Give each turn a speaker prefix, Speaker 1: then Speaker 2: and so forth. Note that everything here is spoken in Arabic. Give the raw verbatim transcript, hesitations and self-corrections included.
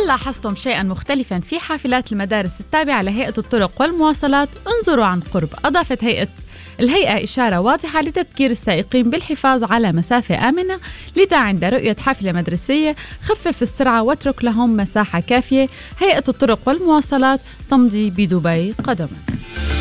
Speaker 1: هل لاحظتم شيئا مختلفا في حافلات المدارس التابعة لهيئة الطرق والمواصلات؟ انظروا عن قرب. أضافت هيئة الهيئة إشارة واضحة لتذكير السائقين بالحفاظ على مسافة آمنة، لذا عند رؤية حافلة مدرسية خفف السرعة واترك لهم مساحة كافية. هيئة الطرق والمواصلات تمضي بدبي قدما.